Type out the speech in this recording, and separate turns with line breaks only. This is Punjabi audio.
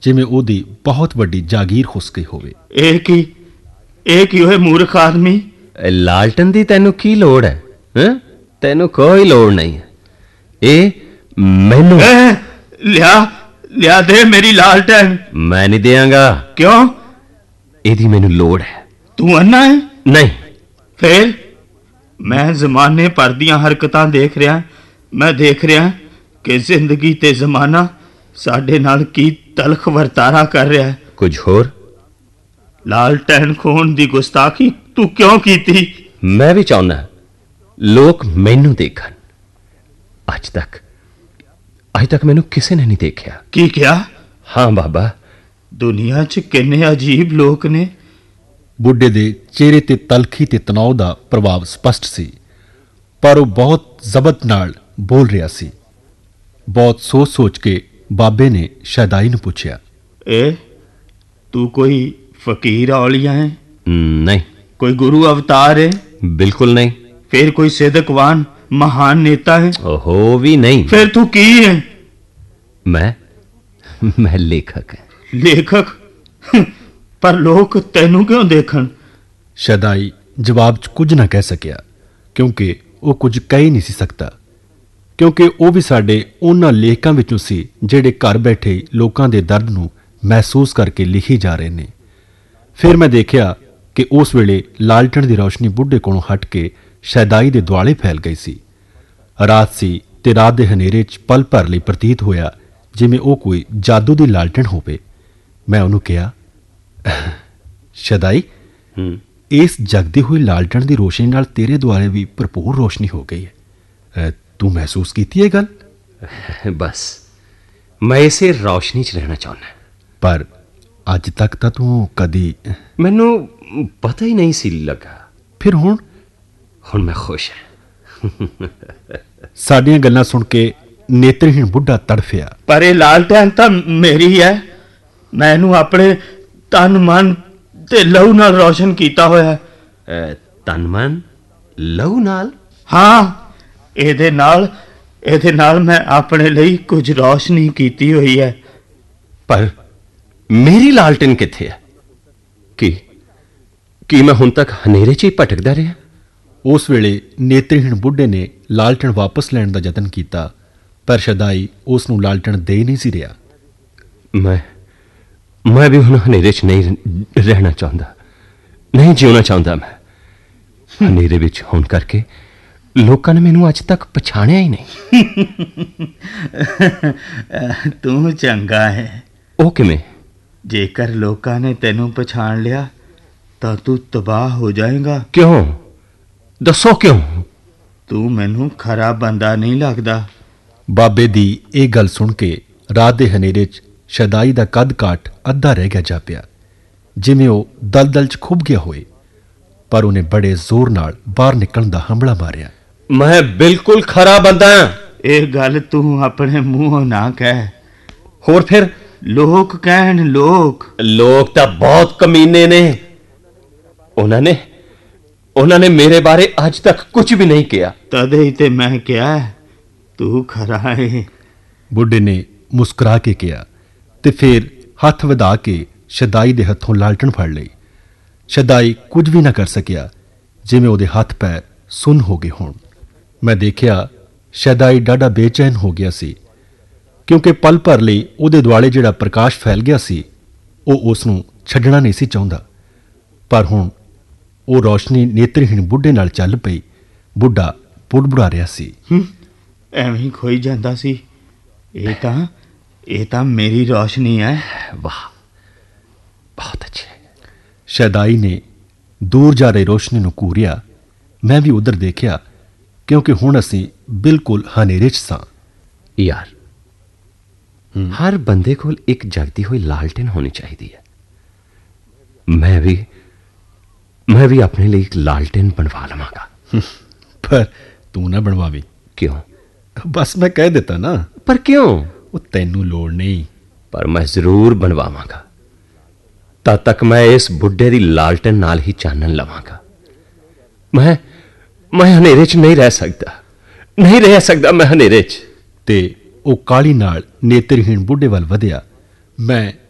ਜਿਵੇਂ ਉਹਦੀ ਬਹੁਤ ਵੱਡੀ ਜਾਗੀਰ ਖੁੱਸ ਗਈ ਹੋਵੇ।
ਇਹ ਕੀ ਹੋਏ ਮੂਰਖ ਆਦਮੀ?
ਲਾਲਟਨ ਦੀ ਤੈਨੂੰ ਕੀ ਲੋੜ ਹੈ? ਤੈਨੂੰ ਕੋਈ ਲੋੜ ਨਹੀਂ ਹੈ। ਇਹ ਮੈਨੂੰ
ਲਿਆ ਦੇ ਮੇਰੀ ਲਾਲਟਨ।
ਮੈਂ ਨਹੀਂ ਦਿਆਂਗਾ।
ਕਿਉਂ?
ਇਹਦੀ ਮੈਨੂੰ ਲੋੜ ਹੈ।
ਤੂੰ ਅੰਨਾ ਹੈ?
ਨਹੀਂ।
ਫੇਰ? ਮੈਂ ਜ਼ਮਾਨੇ ਭਰ ਦੀਆਂ ਹਰਕਤਾਂ ਦੇਖ ਰਿਹਾ। ਮੈਂ ਦੇਖ ਰਿਹਾ ਕਿ ਜ਼ਿੰਦਗੀ ਤੇ ਜ਼ਮਾਨਾ ਸਾਡੇ ਨਾਲ ਕੀ ਤਲਖ ਵਰਤਾਰਾ ਕਰ ਰਿਹਾ ਹੈ।
ਕੁਝ ਹੋਰ?
ਲਾਲਟਨ ਖੋਣ ਦੀ ਗੁਸਤਾਖੀ ਤੂੰ ਕਿਉਂ ਕੀਤੀ?
ਮੈਂ ਵੀ ਚਾਹੁੰਦਾ ਲੋਕ ਮੈਨੂੰ ਦੇਖਣ। ਅੱਜ ਤੱਕ ਮੈਨੂੰ ਕਿਸੇ ਨੇ ਨਹੀਂ ਦੇਖਿਆ।
ਕੀ ਕਿਹਾ?
ਹਾਂ ਬਾਬਾ,
ਦੁਨੀਆ 'ਚ ਕਿੰਨੇ ਅਜੀਬ ਲੋਕ ਨੇ।
ਬੁੱਢੇ ਦੇ ਚਿਹਰੇ ਤੇ ਤਲਖੀ ਤੇ ਤਣਾਅ ਦਾ ਪ੍ਰਭਾਵ ਸਪਸ਼ਟ ਸੀ, ਪਰ ਉਹ ਬਹੁਤ ਜ਼ਬਤ ਨਾਲ ਬੋਲ ਰਿਹਾ ਸੀ। ਬਹੁਤ ਸੋਚ ਕੇ ਬਾਬੇ ਨੇ ਸ਼ੈਦਾਈ ਨੂੰ ਪੁੱਛਿਆ,
ਤੂੰ ਕੋਈ ਫਕੀਰ ਔਲੀਆ ਹੈ?
ਨਹੀਂ।
ਕੋਈ ਗੁਰੂ ਅਵਤਾਰ ਹੈ?
ਬਿਲਕੁਲ ਨਹੀਂ।
ਫਿਰ ਕੋਈ ਸਿਦਕਵਾਨ ਮਹਾਨ ਨੇਤਾ ਹੈ?
ਉਹ ਵੀ ਨਹੀਂ।
ਫਿਰ ਤੂੰ ਕੀ ਹੈ?
ਮੈਂ ਲੇਖਕ ਹਾਂ।
ਲੇਖਕ? ਪਰ ਲੋਕ ਤੈਨੂੰ ਕਿਉਂ ਦੇਖਣ?
ਸ਼ੈਦਾਈ ਜਵਾਬ 'ਚ ਕੁਝ ਨਾ ਕਹਿ ਸਕਿਆ, ਕਿਉਂਕਿ ਉਹ ਕੁਝ ਕਹਿ ਨਹੀਂ ਸੀ ਸਕਦਾ, ਕਿਉਂਕਿ ਉਹ ਵੀ ਸਾਡੇ ਉਹਨਾਂ ਲੇਖਕਾਂ ਵਿੱਚੋਂ ਸੀ ਜਿਹੜੇ ਘਰ ਬੈਠੇ ਲੋਕਾਂ ਦੇ ਦਰਦ ਨੂੰ ਮਹਿਸੂਸ ਕਰਕੇ ਲਿਖੀ ਜਾ ਰਹੇ ਨੇ। ਫਿਰ ਮੈਂ ਦੇਖਿਆ ਕਿ ਉਸ ਵੇਲੇ ਲਾਲਟਣ ਦੀ ਰੌਸ਼ਨੀ ਬੁੱਢੇ ਕੋਲੋਂ ਹਟ ਕੇ ਸ਼ੈਦਾਈ ਦੇ ਦੁਆਲੇ ਫੈਲ ਗਈ ਸੀ। ਰਾਤ ਸੀ ਤੇ ਰਾਤ ਦੇ ਹਨੇਰੇ 'ਚ ਪਲ ਭਰ ਲਈ ਪ੍ਰਤੀਤ ਹੋਇਆ ਜਿਵੇਂ ਉਹ ਕੋਈ ਜਾਦੂ ਦੀ ਲਾਲਟਣ ਹੋਵੇ। ਮੈਂ ਉਹਨੂੰ ਕਿਹਾ, ਸ਼ੈਦਾਈ, ਇਸ ਜਗਦੀ ਹੋਈ ਲਾਲਟਣ ਦੀ ਰੋਸ਼ਨੀ ਨਾਲ ਤੇਰੇ ਦੁਆਲੇ ਵੀ ਭਰਪੂਰ ਰੋਸ਼ਨੀ ਹੋ ਗਈ ਹੈ। ਤੂੰ ਮਹਿਸੂਸ ਕੀਤੀ ਇਹ ਗੱਲ?
ਬਸ ਮੈਂ ਇਸੇ ਰੌਸ਼ਨੀ 'ਚ ਰਹਿਣਾ ਚਾਹੁੰਦਾ।
ਪਰ ਅੱਜ ਤੱਕ ਤਾਂ ਤੂੰ ਕਦੀ...
ਮੈਨੂੰ ਪਤਾ ਹੀ ਨਹੀਂ ਸੀ ਲੱਗਾ।
ਫਿਰ ਹੁਣ
ਮੈਂ ਖੁਸ਼ ਹਾਂ।
ਸਾਡੀਆਂ ਗੱਲਾਂ ਸੁਣ ਕੇ ਨੇਤਰਹੀਣ ਬੁੱਢਾ ਤੜਫਿਆ।
ਪਰ ਇਹ ਲਾਲਟਨ ਤਾਂ ਮੇਰੀ ਹੈ। ਮੈਂ ਇਹਨੂੰ ਆਪਣੇ ਤਨ ਮਨ ਤੇ ਲਹੂ ਨਾਲ ਰੌਸ਼ਨ ਕੀਤਾ ਹੋਇਆ ਹੈ।
ਤਨ ਮਨ ਲਹੂ ਨਾਲ?
ਹਾਂ, ਇਹਦੇ ਨਾਲ ਮੈਂ ਆਪਣੇ ਲਈ ਕੁਝ ਰੌਸ਼ਨੀ ਕੀਤੀ ਹੋਈ ਹੈ।
ਪਰ ਮੇਰੀ ਲਾਲਟਨ ਕਿੱਥੇ ਹੈ? ਕੀ ਮੈਂ ਹੁਣ ਤੱਕ ਹਨੇਰੇ 'ਚ ਹੀ ਭਟਕਦਾ ਰਿਹਾ?
ਉਸ ਵੇਲੇ ਨੇਤਰਹੀਣ ਬੁੱਢੇ ਨੇ ਲਾਲਟਣ ਵਾਪਸ ਲੈਣ ਦਾ ਯਤਨ ਕੀਤਾ, ਪਰ ਸ਼ੈਦਾਈ ਉਸ ਨੂੰ ਲਾਲਟਣ ਦੇ ਨਹੀਂ ਸੀ ਰਿਹਾ।
ਮੈਂ ਵੀ ਹੁਣ ਹਨੇਰੇ 'ਚ ਨਹੀਂ ਰਹਿਣਾ ਚਾਹੁੰਦਾ, ਨਹੀਂ ਜਿਉਣਾ ਚਾਹੁੰਦਾ। ਮੈਂ ਹਨੇਰੇ ਵਿੱਚ ਹੋਣ ਕਰਕੇ ਲੋਕਾਂ ਨੇ ਮੈਨੂੰ ਅੱਜ ਤੱਕ ਪਛਾਣਿਆ ਹੀ ਨਹੀਂ।
ਤੂੰ ਚੰਗਾ ਹੈ।
ਉਹ ਕਿਵੇਂ?
ਜੇਕਰ ਲੋਕਾਂ ਨੇ ਤੈਨੂੰ ਪਛਾਣ ਲਿਆ ਤਾਂ ਤੂੰ ਤਬਾਹ ਹੋ ਜਾਏਗਾ।
ਕਿਉਂ? ਦੱਸੋ ਕਿਉਂ?
ਤੂੰ ਮੈਨੂੰ ਖਰਾ ਬੰਦਾ ਨਹੀਂ ਲੱਗਦਾ।
ਬਾਬੇ ਦੀ ਇਹ ਗੱਲ ਸੁਣ ਕੇ ਰਾਤ ਦੇ ਹਨੇਰੇ 'ਚ ਸ਼ੈਦਾਈ ਦਾ ਕੱਦ ਕਾਠ ਅੱਧਾ ਰਹਿ ਗਿਆ ਜਾਪਿਆ, ਜਿਵੇਂ ਉਹ ਦਲਦਲ 'ਚ ਖੁੱਭ ਗਿਆ ਹੋਏ। ਪਰ ਉਹਨੇ ਬੜੇ ਜ਼ੋਰ ਨਾਲ ਬਾਹਰ ਨਿਕਲਣ ਦਾ ਹੰਭਲਾ ਮਾਰਿਆ।
ਮੈਂ ਬਿਲਕੁਲ ਖਰਾ ਬੰਦਾ ਹਾਂ। ਇਹ
ਗੱਲ ਤੂੰ ਆਪਣੇ ਮੂੰਹੋਂ ਨਾ ਕਹਿ।
ਹੋਰ ਫਿਰ?
ਲੋਕ ਕਹਿਣ। ਲੋਕ
ਤਾਂ ਬਹੁਤ ਕਮੀਨੇ ਨੇ। ਉਹਨਾਂ ਨੇ ਮੇਰੇ ਬਾਰੇ ਅੱਜ ਤੱਕ ਕੁਝ ਵੀ ਨਹੀਂ ਕਿਹਾ।
ਤਦੇ ਹੀ ਤੇ ਮੈਂ ਕਿਹਾ ਤੂੰ ਖਰਾ ਹੈ।
ਬੁੱਢੇ ਨੇ ਮੁਸਕਰਾ ਕੇ ਕਿਹਾ ਤੇ ਫਿਰ ਹੱਥ ਵਧਾ ਕੇ ਸ਼ੈਦਾਈ ਦੇ ਹੱਥੋਂ ਲਾਲਟਣ ਫੜ ਲਈ। ਸ਼ੈਦਾਈ ਕੁਝ ਵੀ ਨਾ ਕਰ ਸਕਿਆ, ਜਿਵੇਂ ਉਹਦੇ ਹੱਥ ਪੈਰ ਸੁੰਨ ਹੋ ਗਏ ਹੋਣ। ਮੈਂ ਦੇਖਿਆ ਸ਼ੈਦਾਈ ਡਾਢਾ ਬੇਚੈਨ ਹੋ ਗਿਆ ਸੀ, ਕਿਉਂਕਿ ਪਲ ਭਰ ਲਈ ਉਹਦੇ ਦੁਆਲੇ ਜਿਹੜਾ ਪ੍ਰਕਾਸ਼ ਫੈਲ ਗਿਆ ਸੀ ਉਹ ਉਸ ਨੂੰ ਛੱਡਣਾ ਨਹੀਂ ਸੀ ਚਾਹੁੰਦਾ। ਪਰ ਹੁਣ ਉਹ ਰੌਸ਼ਨੀ ਨੇਤਰਹੀਣ ਬੁੱਢੇ ਨਾਲ ਚੱਲ ਪਈ। ਬੁੱਢਾ ਬੁੜਬੁੜਾ ਰਿਹਾ ਸੀ।
ਐਵੇਂ ਖੋਈ ਜਾਂਦਾ ਸੀ। ਇਹ ਤਾਂ ਮੇਰੀ ਰੌਸ਼ਨੀ ਹੈ।
ਵਾਹ, ਬਹੁਤ ਅੱਛੇ।
ਸ਼ੈਦਾਈ ਨੇ ਦੂਰ ਜਾ ਰਹੀ ਰੋਸ਼ਨੀ ਨੂੰ ਘੂਰਿਆ। ਮੈਂ ਵੀ ਉਧਰ ਦੇਖਿਆ, ਕਿਉਂਕਿ ਹੁਣ ਅਸੀਂ ਬਿਲਕੁਲ ਹਨੇਰੇ 'ਚ ਸਾਂ।
ਯਾਰ, ਹਰ ਬੰਦੇ ਕੋਲ ਇੱਕ ਜਗਦੀ ਹੋਈ ਲਾਲਟਨ ਹੋਣੀ ਚਾਹੀਦੀ ਹੈ। ਮੈਂ ਵੀ ਆਪਣੇ ਲਈ ਇੱਕ ਲਾਲਟਨ ਬਣਵਾ ਲਵਾਂਗਾ।
ਪਰ ਤੂੰ ਨਾ ਬਣਵਾਵੀਂ।
ਕਿਉਂ?
ਬਸ ਮੈਂ ਕਹਿ ਦਿੱਤਾ ਨਾ।
ਪਰ ਕਿਉਂ?
ਉਹ ਤੈਨੂੰ ਲੋੜ ਨਹੀਂ।
ਪਰ ਮੈਂ ਜ਼ਰੂਰ ਬਣਵਾਵਾਂਗਾ। ਤਦ ਤੱਕ ਮੈਂ ਇਸ ਬੁੱਢੇ ਦੀ ਲਾਲਟਨ ਨਾਲ ਹੀ ਚਾਨਣ ਲਵਾਂਗਾ। ਮੈਂ ਹਨੇਰੇ 'ਚ ਨਹੀਂ ਰਹਿ ਸਕਦਾ। ਮੈਂ ਹਨੇਰੇ 'ਚ।
ਤੇ ਉਹ ਕਾਲੀ ਨਾਲ ਨੇਤਰਹੀਣ ਬੁੱਢੇ ਵੱਲ ਵਧਿਆ। ਮੈਂ